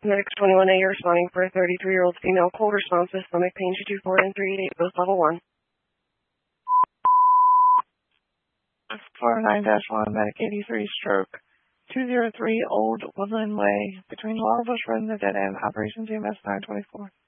Medics 21A, you're responding for a 33-year-old female cold response with stomach pain 224 and 388, both level 1. 49-1, Medic 83, stroke. 203 Old Woodland Way, between Laurel Bush Road and the Dead End, Operations EMS 924.